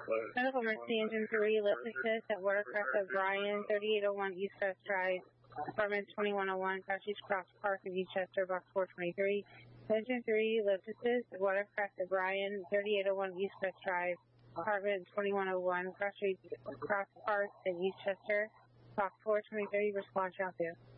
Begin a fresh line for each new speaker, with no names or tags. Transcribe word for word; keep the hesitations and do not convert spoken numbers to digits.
Medical emergency engine three, lift assist at Watercraft O'Brien, thirty-eight oh one East Coast Drive, apartment twenty-one oh one, Cashews Cross Park in Eastchester, box four twenty-three. Engine three, lift assist at Watercraft O'Brien, thirty-eight oh one East Coast Drive, apartment twenty-one oh one, Cashews Cross Park in Eastchester, box four twenty-three. Response out there.